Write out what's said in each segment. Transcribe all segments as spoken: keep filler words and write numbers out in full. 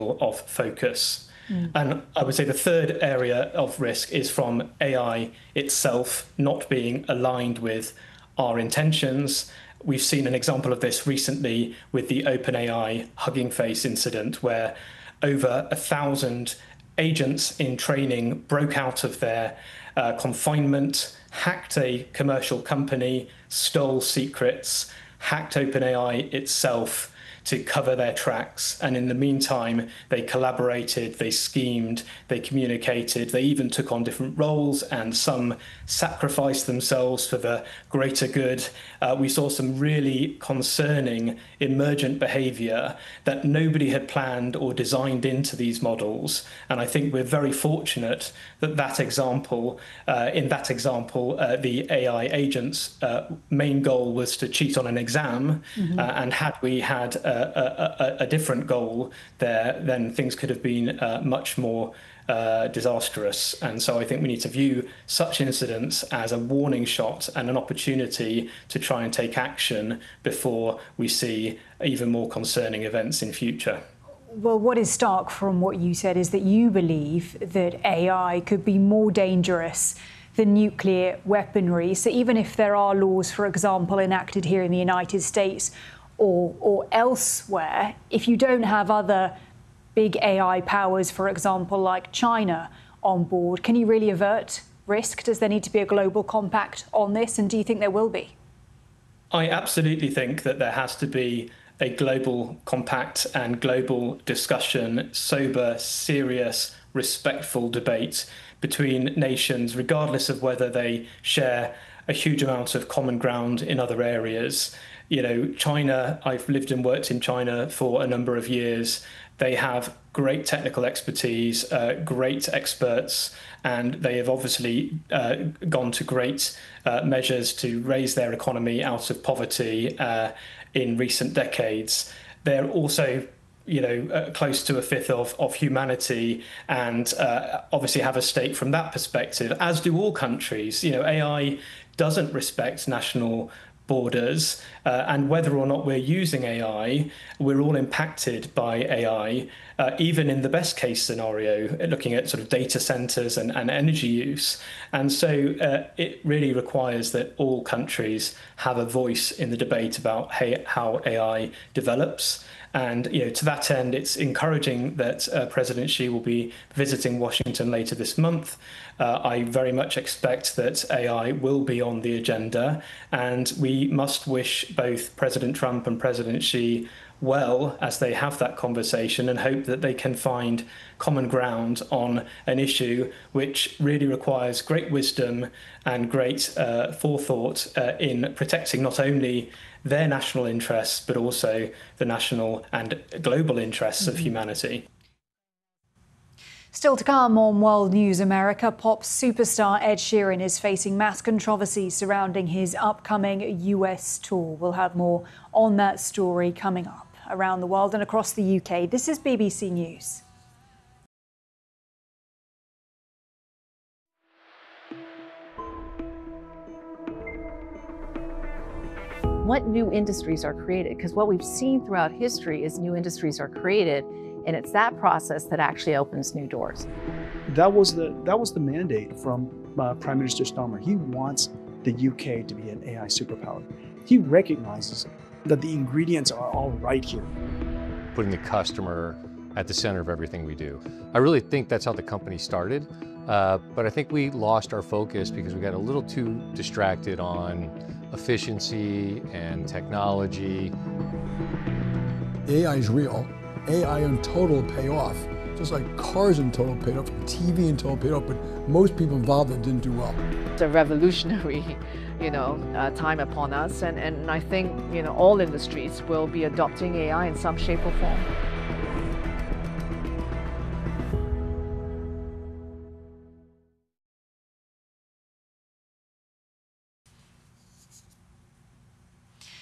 of focus. Mm. And I would say the third area of risk is from A I itself not being aligned with our intentions. We've seen an example of this recently with the OpenAI Hugging Face incident, where over a thousand agents in training broke out of their uh, confinement, hacked a commercial company, stole secrets, hacked OpenAI itself to cover their tracks. And in the meantime, they collaborated, they schemed, they communicated, they even took on different roles, and some sacrificed themselves for the greater good. Uh, we saw some really concerning emergent behavior that nobody had planned or designed into these models. And I think we're very fortunate that that example, uh, in that example, uh, the A I agent's uh, main goal was to cheat on an exam. Mm-hmm. uh, and had we had uh, A, a, a different goal there, then things could have been uh, much more uh, disastrous. And so I think we need to view such incidents as a warning shot and an opportunity to try and take action before we see even more concerning events in future. Well, what is stark from what you said is that you believe that A I could be more dangerous than nuclear weaponry. So even if there are laws, for example, enacted here in the United States, Or, or elsewhere, if you don't have other big A I powers, for example, like China on board, can you really avert risk? Does there need to be a global compact on this? And do you think there will be? I absolutely think that there has to be a global compact and global discussion, sober, serious, respectful debate between nations, regardless of whether they share a huge amount of common ground in other areas. You know, China, I've lived and worked in China for a number of years. They have great technical expertise, uh, great experts, and they have obviously uh, gone to great uh, measures to raise their economy out of poverty uh, in recent decades. They're also, you know, uh, close to a fifth of, of humanity, and uh, obviously have a stake from that perspective, as do all countries. You know, A I doesn't respect national borders, uh, and whether or not we're using A I, we're all impacted by A I, uh, even in the best case scenario, looking at sort of data centers and, and energy use. And so uh, it really requires that all countries have a voice in the debate about hey, how A I develops. And you know, to that end, it's encouraging that uh, President Xi will be visiting Washington later this month. Uh, I very much expect that A I will be on the agenda, and we must wish both President Trump and President Xi well as they have that conversation, and hope that they can find common ground on an issue which really requires great wisdom and great uh, forethought uh, in protecting not only their national interests, but also the national and global interests mm-hmm. of humanity. Still to come on World News America, pop superstar Ed Sheeran is facing mass controversy surrounding his upcoming U S tour. We'll have more on that story coming up. Around the world and across the U K, this is B B C News. What new industries are created? Because what we've seen throughout history is new industries are created, and it's that process that actually opens new doors. That was the that was the mandate from uh, Prime Minister Starmer. He wants the U K to be an A I superpower. He recognizes that the ingredients are all right here. Putting the customer at the center of everything we do. I really think that's how the company started, uh, but I think we lost our focus because we got a little too distracted on efficiency and technology. A I is real. A I in total pay off. Just like cars in total paid off, T V in total paid off, but most people involved that didn't do well. It's a revolutionary, you know, uh, time upon us, and, and I think, you know, all industries will be adopting A I in some shape or form.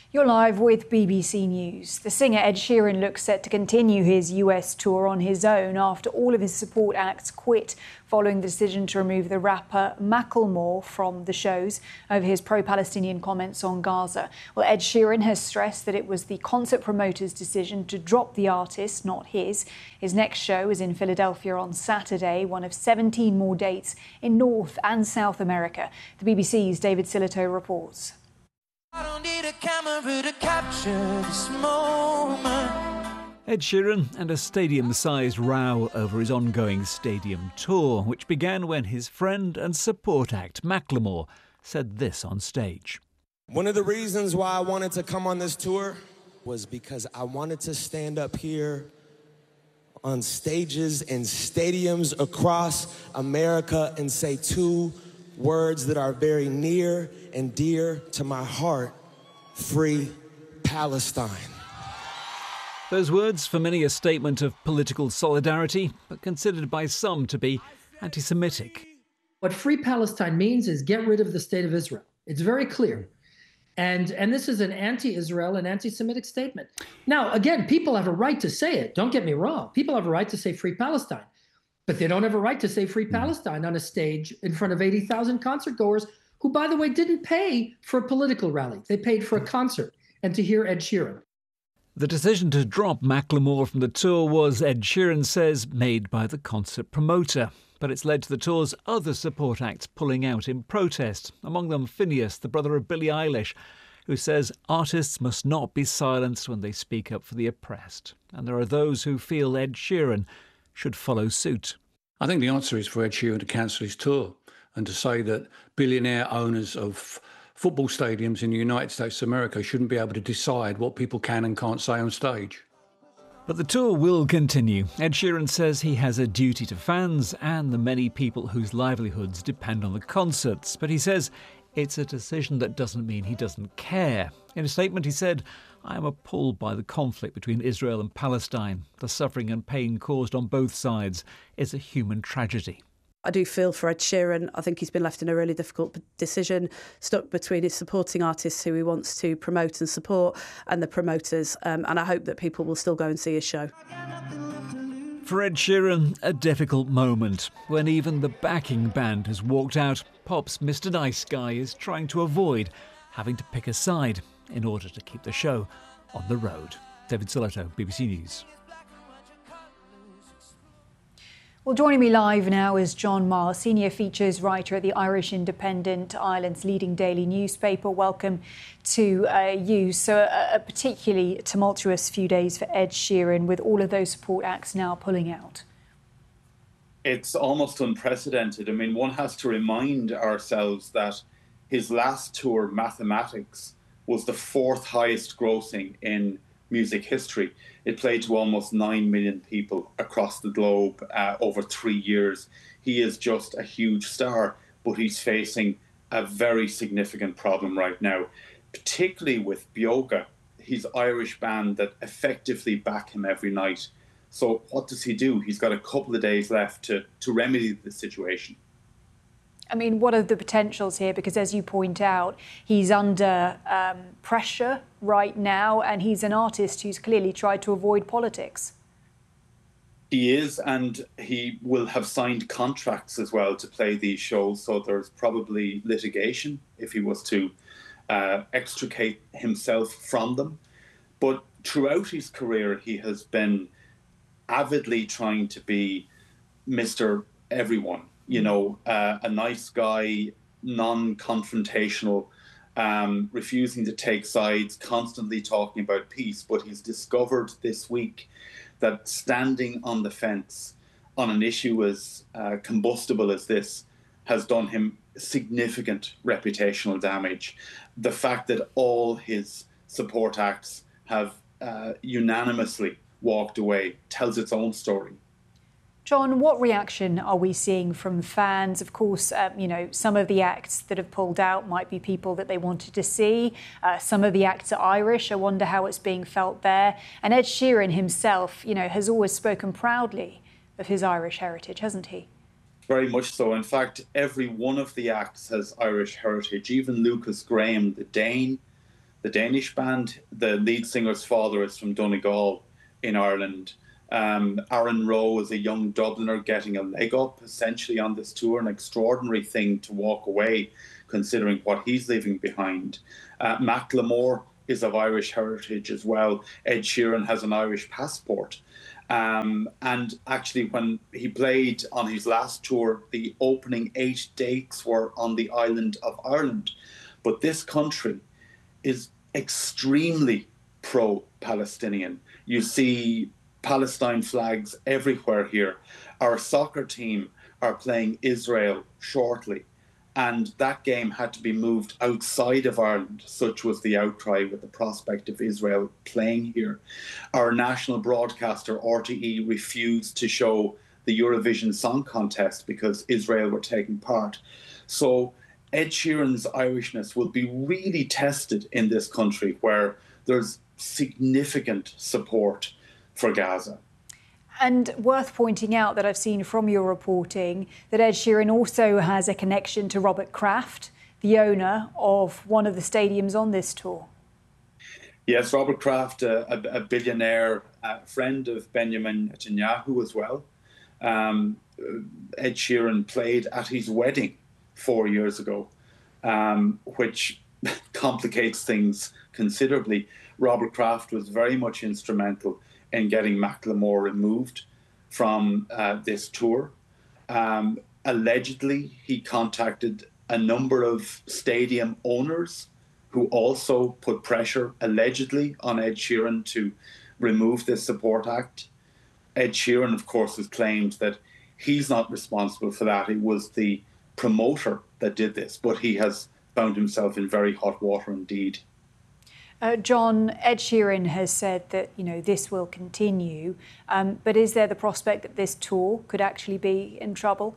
You're live with B B C News. The singer Ed Sheeran looks set to continue his U S tour on his own after all of his support acts quit following the decision to remove the rapper Macklemore from the shows over his pro-Palestinian comments on Gaza. Well, Ed Sheeran has stressed that it was the concert promoter's decision to drop the artist, not his. His next show is in Philadelphia on Saturday, one of seventeen more dates in North and South America. The B B C's David Sillito reports. I don't need a camera to capture this moment. Ed Sheeran and a stadium-sized row over his ongoing stadium tour, which began when his friend and support act Macklemore said this on stage. One of the reasons why I wanted to come on this tour was because I wanted to stand up here on stages and stadiums across America and say two words that are very near and dear to my heart: free Palestine. Those words, for many a statement of political solidarity, but considered by some to be anti-Semitic. What free Palestine means is get rid of the state of Israel. It's very clear. And, and this is an anti-Israel and anti-Semitic statement. Now, again, people have a right to say it. Don't get me wrong. People have a right to say free Palestine. But they don't have a right to say free Palestine on a stage in front of eighty thousand concert goers who, by the way, didn't pay for a political rally. They paid for a concert and to hear Ed Sheeran. The decision to drop Macklemore from the tour was, Ed Sheeran says, made by the concert promoter. But it's led to the tour's other support acts pulling out in protest, among them Phineas, the brother of Billie Eilish, who says artists must not be silenced when they speak up for the oppressed. And there are those who feel Ed Sheeran should follow suit. I think the answer is for Ed Sheeran to cancel his tour and to say that billionaire owners of football stadiums in the United States of America shouldn't be able to decide what people can and can't say on stage. But the tour will continue. Ed Sheeran says he has a duty to fans and the many people whose livelihoods depend on the concerts. But he says it's a decision that doesn't mean he doesn't care. In a statement, he said, "I am appalled by the conflict between Israel and Palestine. The suffering and pain caused on both sides is a human tragedy." I do feel for Ed Sheeran. I think he's been left in a really difficult decision, stuck between his supporting artists who he wants to promote and support and the promoters. Um, and I hope that people will still go and see his show. For Ed Sheeran, a difficult moment. When even the backing band has walked out, Pop's Mister Nice Guy is trying to avoid having to pick a side in order to keep the show on the road. David Sillito, B B C News. Well, joining me live now is John Marr, senior features writer at the Irish Independent, Ireland's leading daily newspaper. Welcome to uh, you. So a, a particularly tumultuous few days for Ed Sheeran, with all of those support acts now pulling out. It's almost unprecedented. I mean, one has to remind ourselves that his last tour, Mathematics, was the fourth highest grossing in music history. It played to almost nine million people across the globe uh, over three years. He is just a huge star, but he's facing a very significant problem right now, particularly with Bioga, his Irish band that effectively back him every night. So what does he do? He's got a couple of days left to, to remedy the situation. I mean, what are the potentials here? Because as you point out, he's under um, pressure right now, and he's an artist who's clearly tried to avoid politics. He is, and he will have signed contracts as well to play these shows. So there's probably litigation if he was to uh, extricate himself from them. But throughout his career, he has been avidly trying to be Mister Everyone. You know, uh, a nice guy, non-confrontational, um, refusing to take sides, constantly talking about peace. But he's discovered this week that standing on the fence on an issue as uh, combustible as this has done him significant reputational damage. The fact that all his support acts have uh, unanimously walked away tells its own story. John, what reaction are we seeing from fans? Of course, um, you know, some of the acts that have pulled out might be people that they wanted to see. Uh, some of the acts are Irish. I wonder how it's being felt there. And Ed Sheeran himself, you know, has always spoken proudly of his Irish heritage, hasn't he? Very much so. In fact, every one of the acts has Irish heritage. Even Lucas Graham, the Dane, the Danish band. The lead singer's father is from Donegal in Ireland. Um, Aaron Rowe is a young Dubliner getting a leg up essentially on this tour, an extraordinary thing to walk away considering what he's leaving behind. Uh, Macklemore is of Irish heritage as well. Ed Sheeran has an Irish passport. Um, and actually when he played on his last tour, the opening eight dates were on the island of Ireland. But this country is extremely pro-Palestinian. You see Palestine flags everywhere here. Our soccer team are playing Israel shortly, and that game had to be moved outside of Ireland. Such was the outcry with the prospect of Israel playing here. Our national broadcaster, R T E, refused to show the Eurovision Song Contest because Israel were taking part. So Ed Sheeran's Irishness will be really tested in this country where there's significant support for Gaza. And worth pointing out that I've seen from your reporting that Ed Sheeran also has a connection to Robert Kraft, the owner of one of the stadiums on this tour. Yes, Robert Kraft, a, a, a billionaire, a friend of Benjamin Netanyahu as well. Um, Ed Sheeran played at his wedding four years ago, um, which complicates things considerably. Robert Kraft was very much instrumental in getting Macklemore removed from uh, this tour. Um, allegedly, he contacted a number of stadium owners who also put pressure, allegedly, on Ed Sheeran to remove this support act. Ed Sheeran, of course, has claimed that he's not responsible for that. It was the promoter that did this, but he has found himself in very hot water indeed. Uh, John, Ed Sheeran has said that, you know, this will continue, um, but is there the prospect that this tour could actually be in trouble?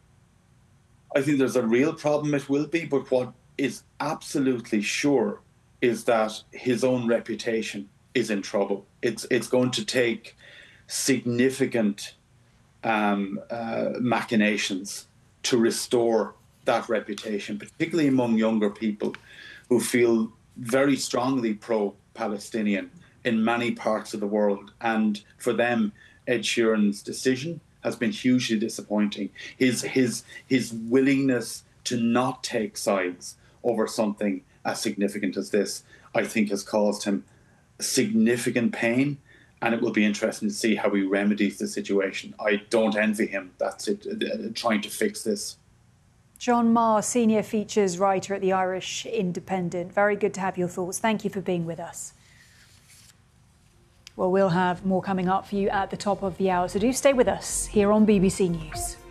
I think there's a real problem it will be, but what is absolutely sure is that his own reputation is in trouble. It's, it's going to take significant um, uh, machinations to restore that reputation, particularly among younger people who feel very strongly pro-Palestinian in many parts of the world. And for them, Ed Sheeran's decision has been hugely disappointing. His, his, his willingness to not take sides over something as significant as this, I think, has caused him significant pain. And it will be interesting to see how he remedies the situation. I don't envy him. That's it, uh, trying to fix this. John Marr, senior features writer at the Irish Independent. Very good to have your thoughts. Thank you for being with us. Well, we'll have more coming up for you at the top of the hour, so do stay with us here on B B C News.